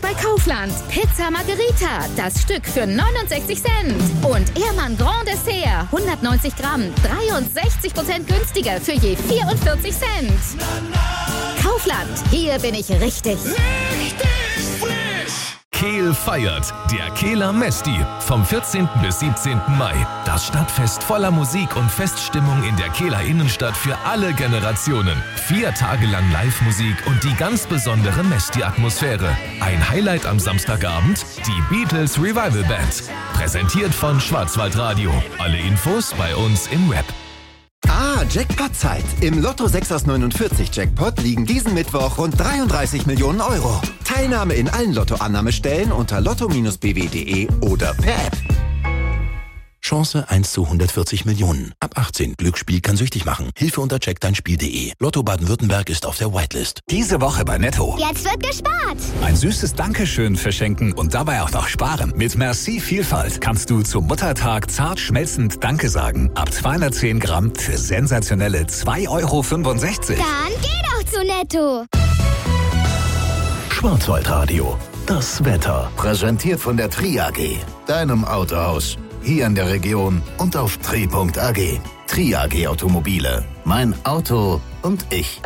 bei Kaufland. Pizza Margherita, das Stück für 69 Cent. Und Ehrmann Grand Dessert, 190 Gramm, 63% günstiger für je 44 Cent. Kaufland, hier bin ich richtig. Kehl feiert, der Kehler Mesti. Vom 14. bis 17. Mai. Das Stadtfest voller Musik und Feststimmung in der Kehler Innenstadt für alle Generationen. 4 Tage lang Live-Musik und die ganz besondere Mesti-Atmosphäre. Ein Highlight am Samstagabend, die Beatles Revival Band. Präsentiert von Schwarzwaldradio. Alle Infos bei uns im Web. Jackpot-Zeit. Im Lotto 6 aus 49 Jackpot liegen diesen Mittwoch rund 33 Millionen Euro. Teilnahme in allen Lotto-Annahmestellen unter lotto-bw.de oder per App. Chance 1 zu 140 Millionen. Ab 18. Glücksspiel kann süchtig machen. Hilfe unter checkdeinspiel.de. Lotto Baden-Württemberg ist auf der Whitelist. Diese Woche bei Netto. Jetzt wird gespart. Ein süßes Dankeschön verschenken und dabei auch noch sparen. Mit Merci Vielfalt kannst du zum Muttertag zart schmelzend Danke sagen. Ab 210 Gramm für sensationelle 2,65 Euro. Dann geh doch zu Netto. Schwarzwaldradio. Das Wetter. Präsentiert von der Tri AG. Deinem Autohaus. Hier in der Region und auf tri.ag. Tri AG Automobile. Mein Auto und ich.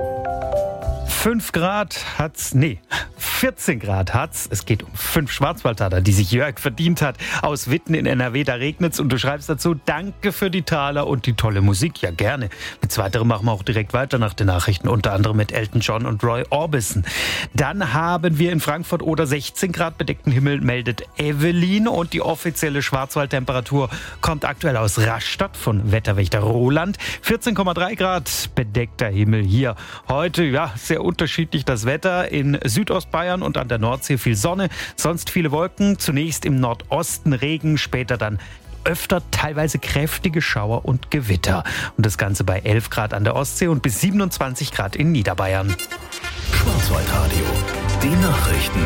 14 Grad hat's. Es geht um 5 Schwarzwaldtaler, die sich Jörg verdient hat. Aus Witten in NRW, da regnet's und du schreibst dazu, danke für die Taler und die tolle Musik. Ja, gerne. Mit zweiterem machen wir auch direkt weiter nach den Nachrichten, unter anderem mit Elton John und Roy Orbison. Dann haben wir in Frankfurt oder 16 Grad bedeckten Himmel, meldet Evelyn, und die offizielle Schwarzwaldtemperatur kommt aktuell aus Rastatt von Wetterwächter Roland. 14,3 Grad bedeckter Himmel hier. Heute, ja, sehr unterschiedlich das Wetter. In Südostbayern und an der Nordsee viel Sonne, sonst viele Wolken. Zunächst im Nordosten Regen, später dann öfter teilweise kräftige Schauer und Gewitter. Und das Ganze bei 11 Grad an der Ostsee und bis 27 Grad in Niederbayern. Schwarzwaldradio. Die Nachrichten.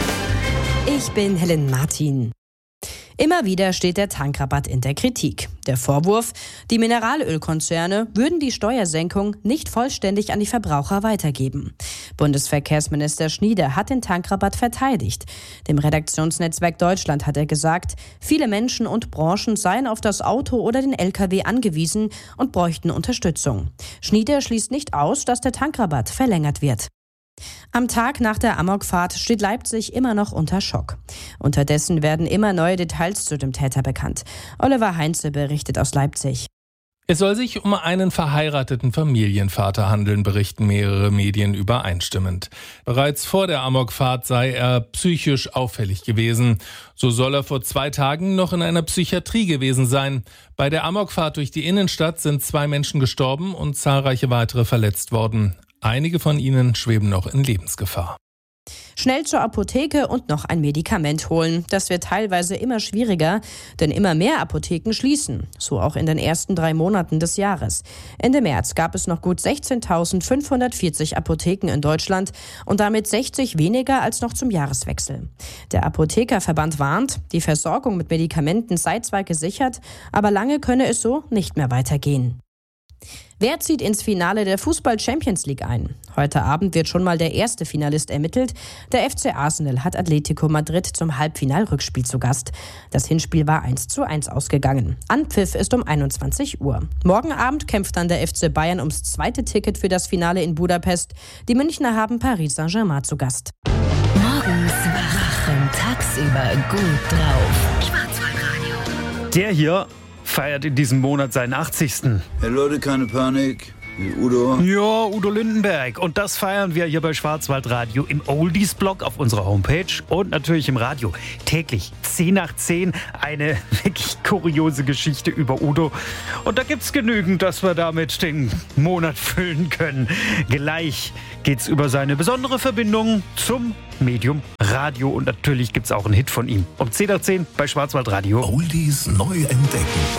Ich bin Helen Martin. Immer wieder steht der Tankrabatt in der Kritik. Der Vorwurf, die Mineralölkonzerne würden die Steuersenkung nicht vollständig an die Verbraucher weitergeben. Bundesverkehrsminister Schnieder hat den Tankrabatt verteidigt. Dem Redaktionsnetzwerk Deutschland hat er gesagt, viele Menschen und Branchen seien auf das Auto oder den LKW angewiesen und bräuchten Unterstützung. Schnieder schließt nicht aus, dass der Tankrabatt verlängert wird. Am Tag nach der Amokfahrt steht Leipzig immer noch unter Schock. Unterdessen werden immer neue Details zu dem Täter bekannt. Oliver Heinze berichtet aus Leipzig. Es soll sich um einen verheirateten Familienvater handeln, berichten mehrere Medien übereinstimmend. Bereits vor der Amokfahrt sei er psychisch auffällig gewesen. So soll er vor 2 Tagen noch in einer Psychiatrie gewesen sein. Bei der Amokfahrt durch die Innenstadt sind 2 Menschen gestorben und zahlreiche weitere verletzt worden. Einige von ihnen schweben noch in Lebensgefahr. Schnell zur Apotheke und noch ein Medikament holen. Das wird teilweise immer schwieriger, denn immer mehr Apotheken schließen. So auch in den ersten 3 Monaten des Jahres. Ende März gab es noch gut 16.540 Apotheken in Deutschland und damit 60 weniger als noch zum Jahreswechsel. Der Apothekerverband warnt, die Versorgung mit Medikamenten sei zwar gesichert, aber lange könne es so nicht mehr weitergehen. Wer zieht ins Finale der Fußball-Champions League ein? Heute Abend wird schon mal der erste Finalist ermittelt. Der FC Arsenal hat Atletico Madrid zum Halbfinalrückspiel zu Gast. Das Hinspiel war 1:1 ausgegangen. Anpfiff ist um 21 Uhr. Morgen Abend kämpft dann der FC Bayern ums zweite Ticket für das Finale in Budapest. Die Münchner haben Paris Saint-Germain zu Gast. Morgens wach und tagsüber gut drauf. Schwarzwaldradio. Der hier feiert in diesem Monat seinen 80. Hey Leute, keine Panik. Udo. Ja, Udo Lindenberg. Und das feiern wir hier bei Schwarzwaldradio im Oldies-Blog auf unserer Homepage und natürlich im Radio. Täglich 10 nach 10 eine wirklich kuriose Geschichte über Udo. Und da gibt's genügend, dass wir damit den Monat füllen können. Gleich geht's über seine besondere Verbindung zum Medium Radio. Und natürlich gibt's auch einen Hit von ihm. Um 10 nach 10 bei Schwarzwaldradio. Oldies neu entdecken.